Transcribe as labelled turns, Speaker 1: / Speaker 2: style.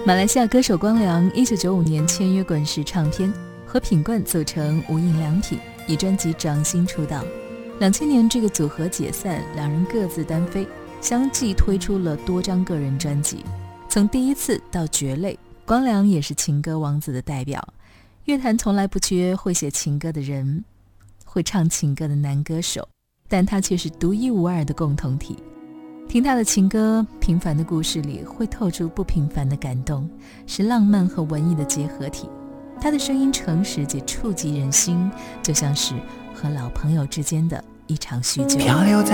Speaker 1: 马来西亚歌手光良1995年签约滚石唱片，和品冠组成无印良品，以专辑掌心出道。2000年这个组合解散，两人各自单飞，相继推出了多张个人专辑。从第一次到绝类，光良也是情歌王子的代表。乐坛从来不缺会写情歌的人，会唱情歌的男歌手，但他却是独一无二的共同体。听他的情歌，平凡的故事里会透出不平凡的感动，是浪漫和文艺的结合体。他的声音诚实且触及人心，就像是和老朋友之间的一场叙旧。
Speaker 2: 漂流在